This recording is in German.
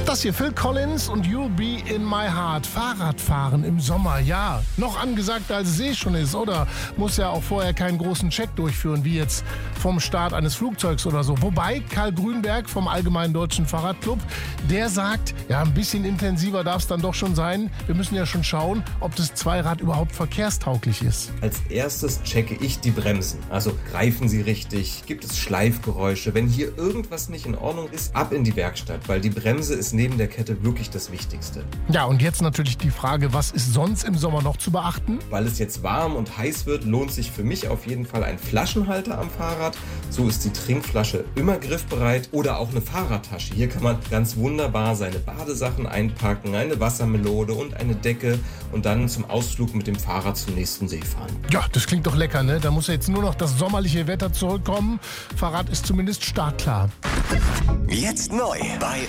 Das hier Phil Collins und You'll Be in My Heart. Fahrradfahren im Sommer, ja. Noch angesagter, als es eh schon ist, oder? Muss ja auch vorher keinen großen Check durchführen, wie jetzt vom Start eines Flugzeugs oder so. Wobei Karl Grünberg vom Allgemeinen Deutschen Fahrradclub, der sagt, ja, ein bisschen intensiver darf es dann doch schon sein. Wir müssen ja schon schauen, ob das Zweirad überhaupt verkehrstauglich ist. Als erstes checke ich die Bremsen. Also greifen sie richtig? Gibt es Schleifgeräusche? Wenn hier irgendwas nicht in Ordnung ist, ab in die Werkstatt, weil die Bremse ist neben der Kette wirklich das Wichtigste. Ja, und jetzt natürlich die Frage, was ist sonst im Sommer noch zu beachten? Weil es jetzt warm und heiß wird, lohnt sich für mich auf jeden Fall ein Flaschenhalter am Fahrrad. So ist die Trinkflasche immer griffbereit, oder auch eine Fahrradtasche. Hier kann man ganz wunderbar seine Badesachen einpacken, eine Wassermelone und eine Decke und dann zum Ausflug mit dem Fahrrad zum nächsten See fahren. Ja, das klingt doch lecker, ne? Da muss ja jetzt nur noch das sommerliche Wetter zurückkommen. Fahrrad ist zumindest startklar. Jetzt neu bei